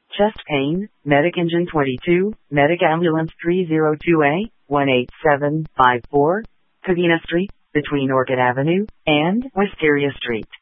Chest pain, Medic Engine 22, Medic Ambulance 302A, 18754, Covina Street, between Orchid Avenue and Wisteria Street.